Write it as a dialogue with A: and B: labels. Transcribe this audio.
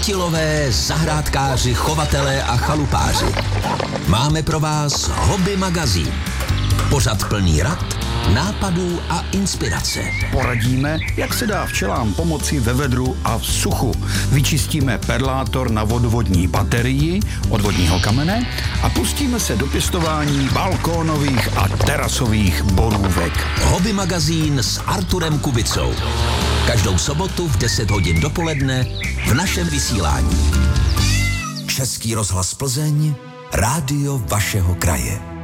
A: chytilové, zahrádkáři, chovatelé a chalupáři. Máme pro vás Hobby magazín. Pořad plný rad, nápadů a inspirace.
B: Poradíme, jak se dá včelám pomoci ve vedru a v suchu. Vyčistíme perlátor na vodovodní baterii od vodního kamene a pustíme se do pěstování balkónových a terasových borůvek.
A: Hobby magazín s Arturem Kubicou. Každou sobotu v 10 hodin dopoledne v našem vysílání. Český rozhlas Plzeň, rádio vašeho kraje.